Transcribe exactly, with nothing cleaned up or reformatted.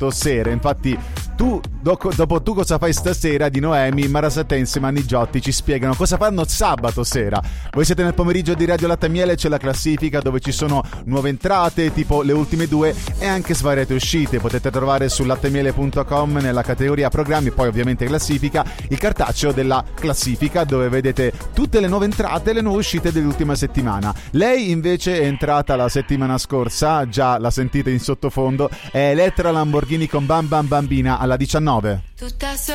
sera. Infatti tu, dopo, dopo Tu cosa fai stasera di Noemi, Mara Satè insieme a Nigiotti ci spiegano cosa fanno sabato sera. Voi siete nel pomeriggio di Radio Latte e Miele, c'è la classifica dove ci sono nuove entrate tipo le ultime due e anche svariate uscite. Potete trovare su lattemiele punto com nella categoria programmi, poi ovviamente classifica, il cartaceo della classifica dove vedete tutte le nuove entrate e le nuove uscite dell'ultima settimana. Lei invece è entrata la settimana scorsa, già la sentite in sottofondo, è Elettra Lamborghini con Bam Bam Bambina alla diciannove.